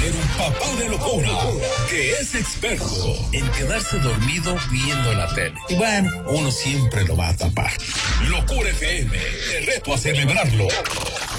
tener un papá de locura que es experto en quedarse dormido viendo la tele. Y bueno, uno siempre lo va a tapar. Locura FM, te reto a celebrarlo.